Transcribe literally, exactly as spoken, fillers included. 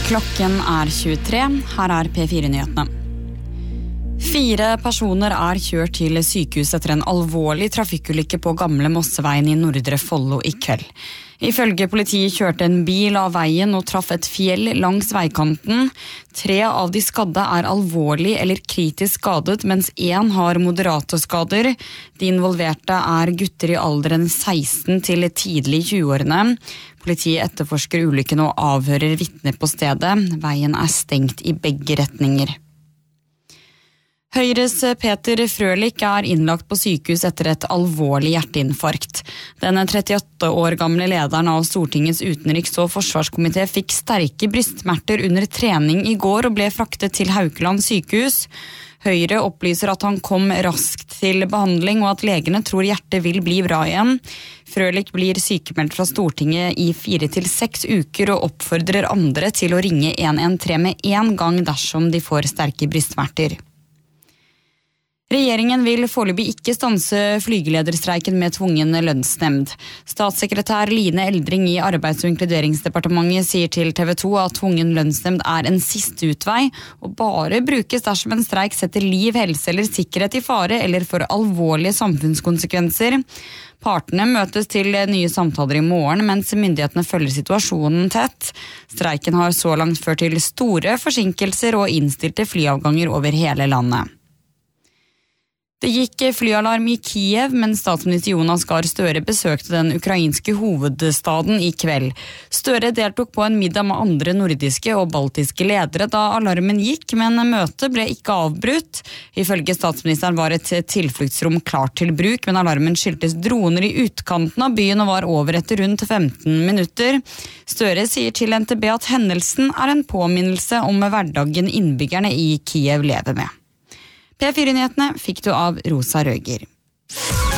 Klokken er tjuetre, her er P fire-nyhetene. Fire personer er kjørt til sykehus etter en alvorlig trafikkulykke på Gamle Mosseveien i Nordre Follo i kveld. Ifølge politiet kjørte en bil av veien og traff et fjell langs veikanten. Tre av de skadde er alvorlig eller kritisk skadet, mens én har moderate skader. De involverte er gutter i alderen seksten til tidlig tjueårene. Politiet etterforsker ulykken og avhører vitner på stedet. Veien er stengt i begge retninger. Høyres Peter Frølich er innlagt på sykehus etter et alvorlig hjerteinfarkt. Den trettiåtte år gamle lederen av Stortingets utenriks- og forsvarskomité fikk sterke brystsmerter under trening i går og ble fraktet til Haukeland sykehus. Høyre opplyser at han kom raskt til behandling og at legene tror hjertet vil bli bra igjen. Frølich blir sykemeldt fra Stortinget i fire til seks uker og oppfordrer andre til å ringe en en tre med en gang dersom de får sterke brystsmerter. Regjeringen vil foreløpig ikke stanse flygelederstreiken med tvungen lønnsnemnd. Statssekretær Line Eldring i Arbeids- og inkluderingsdepartementet sier til T V to at tvungen lønnsnemnd er en siste utvei, og bare brukes dersom en streik setter liv, helse eller sikkerhet i fare eller for alvorlige samfunnskonsekvenser. Partene møtes til nye samtaler i morgen, mens myndighetene følger situasjonen tett. Streiken har så langt ført til store forsinkelser og innstilte flyavganger over hele landet. Det gikk flyalarm i Kiev, men statsminister Jonas Gahr Støre besøkte den ukrainske hovedstaden i kveld. Støre deltok på en middag med andre nordiske og baltiske ledere da alarmen gikk, men møtet ble ikke avbrutt. Ifølge statsministeren var et tilfluktsrom klart til bruk, men alarmen skyldtes droner i utkanten av byen og var over etter rundt femten minutter. Støre sier til N T B at hendelsen er en påminnelse om hverdagen innbyggerne i Kiev lever med. P fire-nyhetene fikk du av Rosa Røger.